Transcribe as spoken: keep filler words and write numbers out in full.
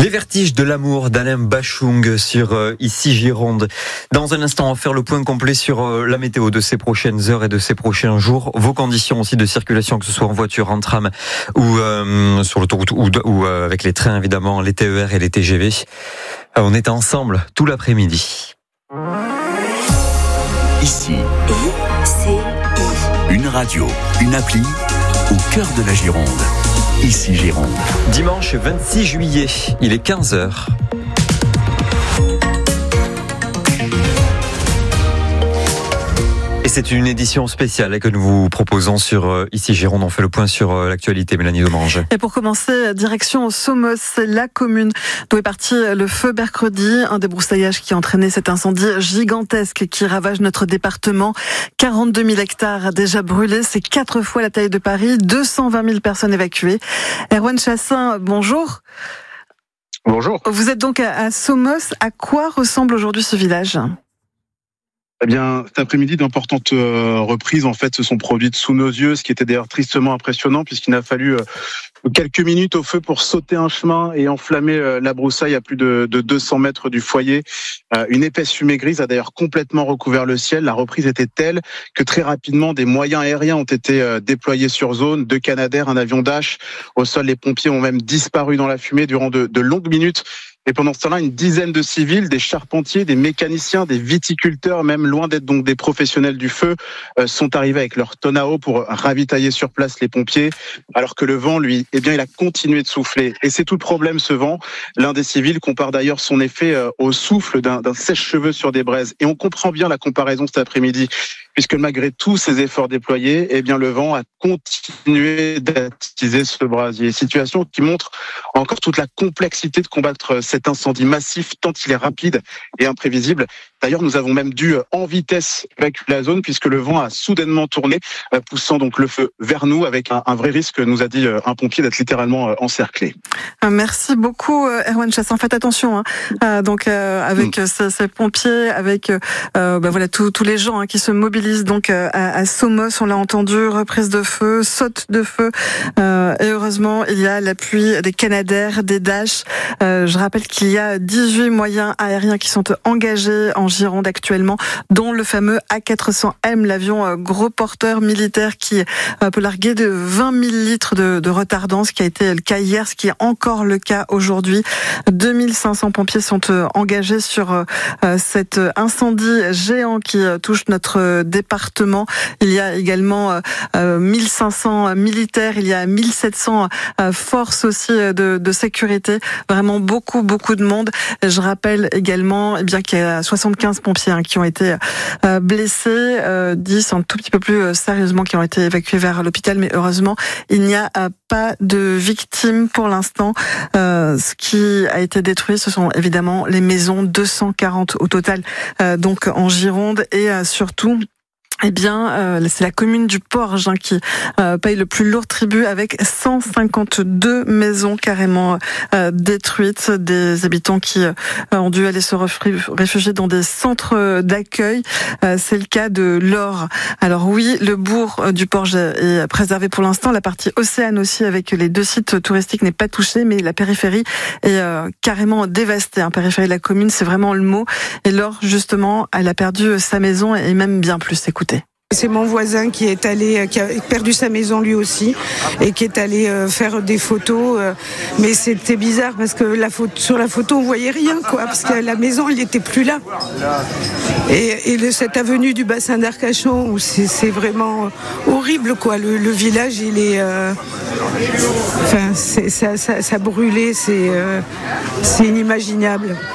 Les vertiges de l'amour d'Alain Bachung sur euh, Ici Gironde. Dans un instant, on va faire le point complet sur euh, la météo de ces prochaines heures et de ces prochains jours. Vos conditions aussi de circulation, que ce soit en voiture, en tram ou euh, sur l'autoroute ou, ou euh, avec les trains évidemment, les T E R et les T G V. Euh, on est ensemble tout l'après-midi. Ici, I C I. une radio, une appli au cœur de la Gironde. Ici Gironde. Dimanche vingt-six juillet, il est quinze heures. Et c'est une édition spéciale que nous vous proposons sur euh, Ici Gironde. On fait le point sur euh, l'actualité. Mélanie Demange. Et pour commencer, direction Somos, la commune d'où est parti le feu mercredi. Un débroussaillage qui a entraîné cet incendie gigantesque qui ravage notre département. quarante-deux mille hectares déjà brûlés. C'est quatre fois la taille de Paris. deux cent vingt mille personnes évacuées. Erwan Chassin, bonjour. Bonjour. Vous êtes donc à, à Somos. À quoi ressemble aujourd'hui ce village ? Eh bien, cet après-midi, d'importantes euh, reprises en fait se sont produites sous nos yeux, ce qui était d'ailleurs tristement impressionnant puisqu'il a fallu euh, quelques minutes au feu pour sauter un chemin et enflammer euh, la broussaille à plus de, de deux cents mètres du foyer. Euh, une épaisse fumée grise a d'ailleurs complètement recouvert le ciel. La reprise était telle que très rapidement, des moyens aériens ont été euh, déployés sur zone, deux Canadair, un avion Dash. Au sol, les pompiers ont même disparu dans la fumée durant de, de longues minutes. Et pendant ce temps-là, une dizaine de civils, des charpentiers, des mécaniciens, des viticulteurs, même loin d'être donc des professionnels du feu, euh, sont arrivés avec leur tonne à eau pour ravitailler sur place les pompiers, alors que le vent, lui, eh bien, il a continué de souffler. Et c'est tout le problème, ce vent. L'un des civils compare d'ailleurs son effet euh, au souffle d'un, d'un sèche-cheveux sur des braises. Et on comprend bien la comparaison cet après-midi, puisque malgré tous ces efforts déployés, eh bien, le vent a continué d'attiser ce brasier. Situation qui montre encore toute la complexité de combattre cet incendie massif, tant il est rapide et imprévisible. D'ailleurs, nous avons même dû en vitesse évacuer la zone puisque le vent a soudainement tourné, poussant donc le feu vers nous avec un, un vrai risque, nous a dit un pompier, d'être littéralement encerclé. Merci beaucoup, Erwan Chassin. Faites attention, hein. euh, donc euh, avec mmh. ces, ces pompiers, avec euh, bah voilà tous tous les gens hein, qui se mobilisent donc euh, à, à Somos. On l'a entendu, reprise de feu, saute de feu, euh, et heureusement il y a l'appui des Canadair, des Dash. Euh, je rappelle qu'il y a dix-huit moyens aériens qui sont engagés en Gironde actuellement, dont le fameux A quatre cents M, l'avion euh, gros porteur militaire qui euh, peut larguer de vingt mille litres de, de retardant, ce qui a été le cas hier, ce qui est encore le cas aujourd'hui. deux mille cinq cents pompiers sont euh, engagés sur euh, cet incendie géant qui euh, touche notre euh, département. Il y a également euh, mille cinq cents militaires, il y a mille sept cents euh, forces aussi de, de sécurité. Vraiment beaucoup, beaucoup de monde. Je rappelle également eh bien, qu'il y a soixante-quinze pompiers hein, qui ont été euh, blessés, euh, dix un tout petit peu plus euh, sérieusement qui ont été évacués vers l'hôpital, mais heureusement, il n'y a euh, pas de victimes pour l'instant. Euh, ce qui a été détruit, ce sont évidemment les maisons, deux cent quarante au total, euh, donc en Gironde, et euh, surtout Eh bien, euh, c'est la commune du Porge hein, qui euh, paye le plus lourd tribut avec cent cinquante-deux maisons carrément euh, détruites, des habitants qui euh, ont dû aller se réfugier dans des centres d'accueil. Euh, c'est le cas de l'Or. Alors oui, le bourg du Porge est préservé pour l'instant. La partie Océane aussi, avec les deux sites touristiques, n'est pas touchée, mais la périphérie est euh, carrément dévastée. Hein. Périphérie de la commune, c'est vraiment le mot. Et l'Or, justement, elle a perdu sa maison et même bien plus. Écoutez. C'est mon voisin qui est allé, qui a perdu sa maison lui aussi, et qui est allé faire des photos. Mais c'était bizarre parce que la photo, sur la photo on voyait rien, quoi, parce que la maison elle n'était plus là. Et, et le, cette avenue du bassin d'Arcachon où c'est, c'est vraiment horrible, quoi. Le, le village il est, euh, enfin, c'est, ça, ça, ça brûlait, c'est, euh, c'est inimaginable.